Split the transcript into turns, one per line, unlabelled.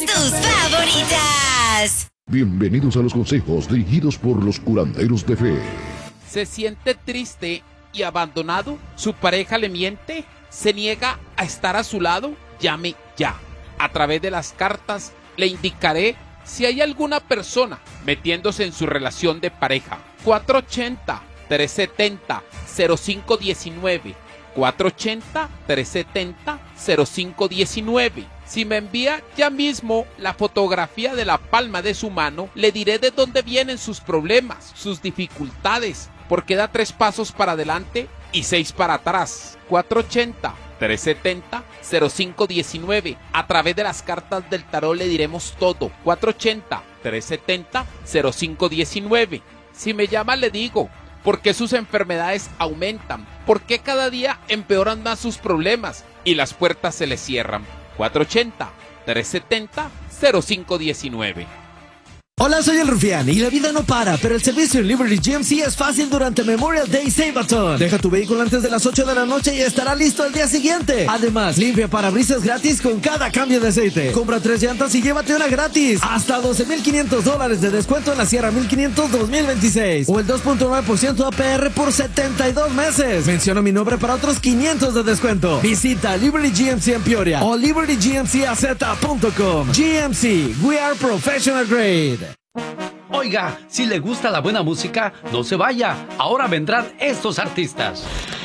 tus favoritas.
Bienvenidos a los consejos dirigidos por los curanderos de fe.
¿Se siente triste y abandonado? ¿Su pareja le miente? ¿Se niega a estar a su lado? Llame ya. A través de las cartas le indicaré si hay alguna persona metiéndose en su relación de pareja. 480-370-0519. 480-370-0519. Si me envía ya mismo la fotografía de la palma de su mano, le diré de dónde vienen sus problemas, sus dificultades, porque da 3 pasos para adelante y 6 para atrás. 480-370-0519. A través de las cartas del tarot le diremos todo. 480-370-0519. Si me llama le digo por qué sus enfermedades aumentan, por qué cada día empeoran más sus problemas y las puertas se le cierran. 480-370-0519.
Hola, soy el Rufián y la vida no para, pero el servicio en Liberty GMC es fácil durante Memorial Day Sabaton. Deja tu vehículo antes de las 8 de la noche y estará listo el día siguiente. Además, limpia parabrisas gratis con cada cambio de aceite. Compra 3 llantas y llévate una gratis. Hasta $12,500 de descuento en la Sierra 1500 2026. O el 2.9% APR por 72 meses. Menciona mi nombre para otros 500 de descuento. Visita Liberty GMC en Peoria o libertygmcaz.com. GMC, we are professional grade.
Oiga, si le gusta la buena música, no se vaya. Ahora vendrán estos artistas.